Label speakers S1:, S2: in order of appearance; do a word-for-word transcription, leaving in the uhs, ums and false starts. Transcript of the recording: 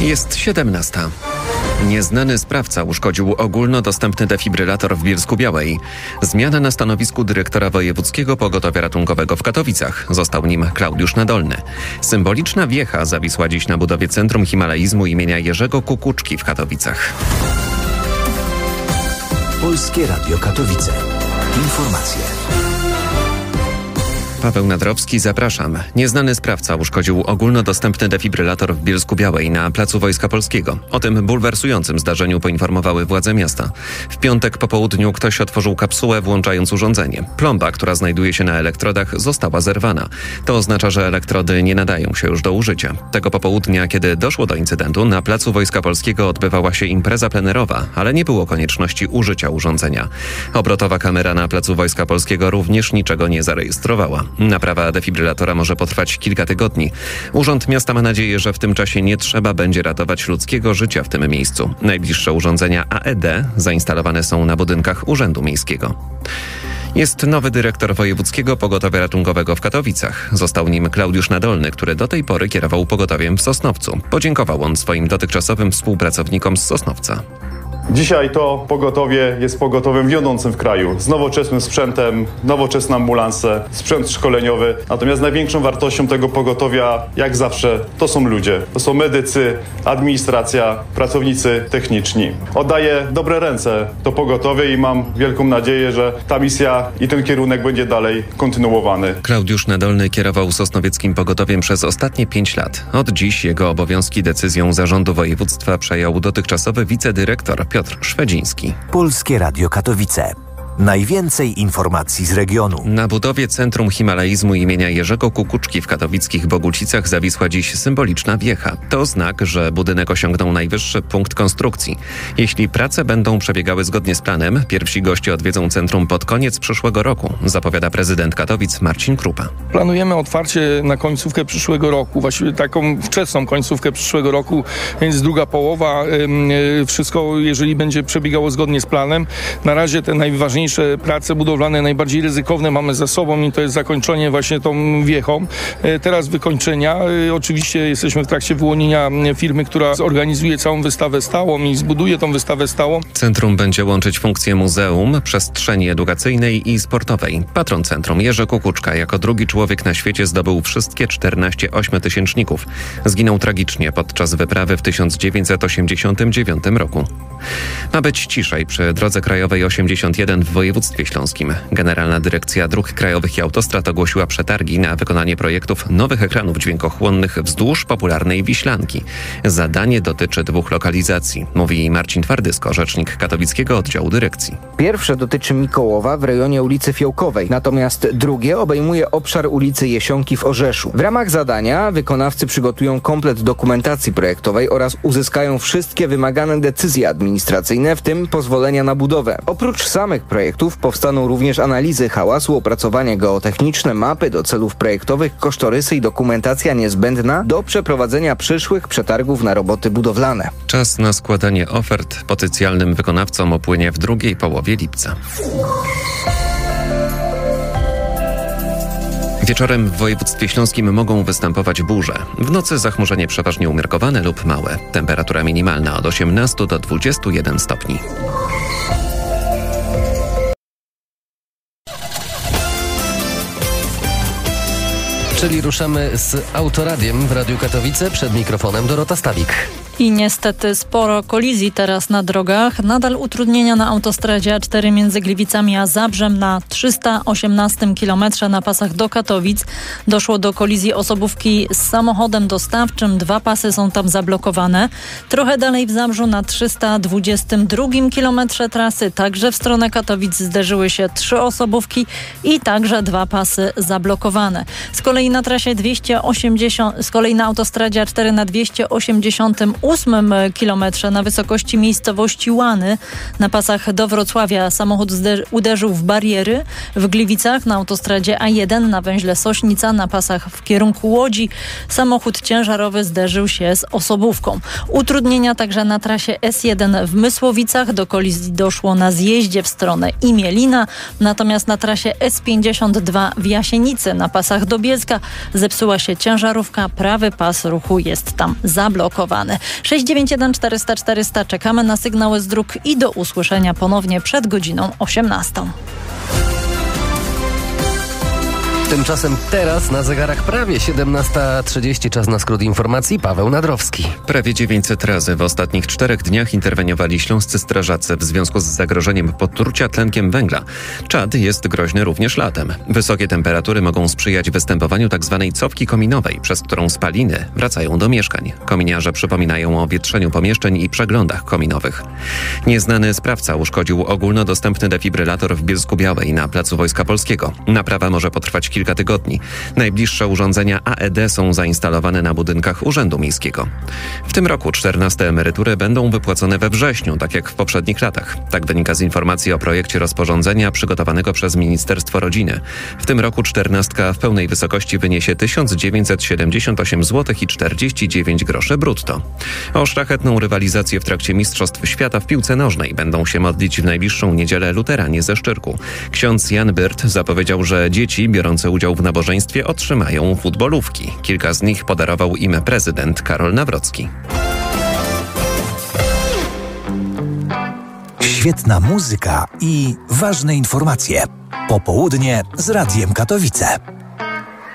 S1: Jest siedemnasta. Nieznany sprawca uszkodził ogólnodostępny defibrylator w Bielsku-Białej. Zmiana na stanowisku dyrektora Wojewódzkiego Pogotowia Ratunkowego w Katowicach. Został nim Klaudiusz Nadolny. Symboliczna wiecha zawisła dziś na budowie Centrum Himalaizmu imienia Jerzego Kukuczki w Katowicach.
S2: Polskie Radio Katowice. Informacje.
S1: Paweł Nadrowski, zapraszam. Nieznany sprawca uszkodził ogólnodostępny defibrylator w Bielsku-Białej na placu Wojska Polskiego. O tym bulwersującym zdarzeniu poinformowały władze miasta. W piątek po południu ktoś otworzył kapsułę, włączając urządzenie. Plomba, która znajduje się na elektrodach, została zerwana. To oznacza, że elektrody nie nadają się już do użycia. Tego popołudnia, kiedy doszło do incydentu, na placu Wojska Polskiego odbywała się impreza plenerowa, ale nie było konieczności użycia urządzenia. Obrotowa kamera na placu Wojska Polskiego również niczego nie zarejestrowała. Naprawa defibrylatora może potrwać kilka tygodni. Urząd Miasta ma nadzieję, że w tym czasie nie trzeba będzie ratować ludzkiego życia w tym miejscu. Najbliższe urządzenia A E D zainstalowane są na budynkach Urzędu Miejskiego. Jest nowy dyrektor Wojewódzkiego Pogotowia Ratunkowego w Katowicach. Został nim Klaudiusz Nadolny, który do tej pory kierował pogotowiem w Sosnowcu. Podziękował on swoim dotychczasowym współpracownikom z Sosnowca.
S3: Dzisiaj to pogotowie jest pogotowiem wiodącym w kraju, z nowoczesnym sprzętem, nowoczesne ambulanse, sprzęt szkoleniowy. Natomiast największą wartością tego pogotowia, jak zawsze, to są ludzie. To są medycy, administracja, pracownicy techniczni. Oddaję dobre ręce to pogotowie i mam wielką nadzieję, że ta misja i ten kierunek będzie dalej kontynuowany.
S1: Klaudiusz Nadolny kierował sosnowieckim pogotowiem przez ostatnie pięć lat. Od dziś jego obowiązki decyzją zarządu województwa przejął dotychczasowy wicedyrektor Piotr Szwedziński.
S2: Polskie Radio Katowice. Najwięcej informacji z regionu.
S1: Na budowie Centrum Himalaizmu imienia Jerzego Kukuczki w katowickich Bogucicach zawisła dziś symboliczna wiecha. To znak, że budynek osiągnął najwyższy punkt konstrukcji. Jeśli prace będą przebiegały zgodnie z planem, pierwsi goście odwiedzą centrum pod koniec przyszłego roku, zapowiada prezydent Katowic Marcin Krupa.
S4: Planujemy otwarcie na końcówkę przyszłego roku, właściwie taką wczesną końcówkę przyszłego roku, więc druga połowa. Wszystko, jeżeli będzie przebiegało zgodnie z planem. Na razie te najważniejsze prace budowlane, najbardziej ryzykowne mamy za sobą i to jest zakończenie właśnie tą wiechą. Teraz wykończenia. Oczywiście jesteśmy w trakcie wyłonienia firmy, która zorganizuje całą wystawę stałą i zbuduje tą wystawę stałą.
S1: Centrum będzie łączyć funkcje muzeum, przestrzeni edukacyjnej i sportowej. Patron centrum Jerzy Kukuczka jako drugi człowiek na świecie zdobył wszystkie czternaście ośmiotysięczników. Zginął tragicznie podczas wyprawy w tysiąc dziewięćset osiemdziesiątym dziewiątym roku. Ma być ciszej przy drodze krajowej osiemdziesiąt jeden w województwie śląskim. Generalna Dyrekcja Dróg Krajowych i Autostrad ogłosiła przetargi na wykonanie projektów nowych ekranów dźwiękochłonnych wzdłuż popularnej Wiślanki. Zadanie dotyczy dwóch lokalizacji, mówi Marcin Twardysko, rzecznik katowickiego oddziału dyrekcji.
S5: Pierwsze dotyczy Mikołowa w rejonie ulicy Fiołkowej, natomiast drugie obejmuje obszar ulicy Jesionki w Orzeszu. W ramach zadania wykonawcy przygotują komplet dokumentacji projektowej oraz uzyskają wszystkie wymagane decyzje administracyjne, w tym pozwolenia na budowę. Oprócz samych projektów powstaną również analizy hałasu, opracowania geotechniczne, mapy do celów projektowych, kosztorysy i dokumentacja niezbędna do przeprowadzenia przyszłych przetargów na roboty budowlane.
S1: Czas na składanie ofert potencjalnym wykonawcom upłynie w drugiej połowie lipca. Wieczorem w województwie śląskim mogą występować burze. W nocy zachmurzenie przeważnie umiarkowane lub małe. Temperatura minimalna od osiemnastu do dwudziestu jeden stopni.
S6: Czyli ruszamy z Autoradiem w Radiu Katowice. Przed mikrofonem Dorota Stawik.
S7: I niestety sporo kolizji teraz na drogach. Nadal utrudnienia na autostradzie A cztery między Gliwicami a Zabrzem na trzysta osiemnastym kilometrze na pasach do Katowic. Doszło do kolizji osobówki z samochodem dostawczym. Dwa pasy są tam zablokowane. Trochę dalej w Zabrzu na trzysta dwudziestym drugim kilometrze trasy, także w stronę Katowic zderzyły się trzy osobówki i także dwa pasy zablokowane. Z kolei na trasie dwieście osiemdziesiąt, z kolei na autostradzie A cztery na dwieście osiemdziesiątym ósmym kilometrze na wysokości miejscowości Łany na pasach do Wrocławia samochód zder- uderzył w bariery. W Gliwicach na autostradzie A jeden na węźle Sośnica na pasach w kierunku Łodzi samochód ciężarowy zderzył się z osobówką. Utrudnienia także na trasie S jeden w Mysłowicach. Do kolizji doszło na zjeździe w stronę Imielina. Natomiast na trasie S pięćdziesiąt dwa w Jasienicy na pasach do Bielska Katowice zepsuła się ciężarówka, prawy pas ruchu jest tam zablokowany. sześć dziewięć jeden czterysta czterysta, czekamy na sygnały z dróg i do usłyszenia ponownie przed godziną osiemnastą.
S6: Tymczasem teraz na zegarach prawie siedemnasta trzydzieści, czas na skrót informacji. Paweł Nadrowski.
S1: Prawie dziewięćset razy w ostatnich czterech dniach interweniowali śląscy strażacy w związku z zagrożeniem potrucia tlenkiem węgla. Czad jest groźny również latem. Wysokie temperatury mogą sprzyjać występowaniu tzw. cofki kominowej, przez którą spaliny wracają do mieszkań. Kominiarze przypominają o wietrzeniu pomieszczeń i przeglądach kominowych. Nieznany sprawca uszkodził ogólnodostępny defibrylator w Bielsku-Białej na placu Wojska Polskiego. Naprawa może potrwać kilka tygodni. Najbliższe urządzenia A E D są zainstalowane na budynkach Urzędu Miejskiego. W tym roku czternaste emerytury będą wypłacone we wrześniu, tak jak w poprzednich latach. Tak wynika z informacji o projekcie rozporządzenia przygotowanego przez Ministerstwo Rodziny. W tym roku czternastka w pełnej wysokości wyniesie tysiąc dziewięćset siedemdziesiąt osiem złotych i czterdzieści dziewięć groszy brutto. O szlachetną rywalizację w trakcie Mistrzostw Świata w piłce nożnej będą się modlić w najbliższą niedzielę luteranie ze Szczyrku. Ksiądz Jan Byrt zapowiedział, że dzieci biorące udział w nabożeństwie otrzymają futbolówki. Kilka z nich podarował im prezydent Karol Nawrocki.
S2: Świetna muzyka i ważne informacje. Popołudnie z Radiem Katowice.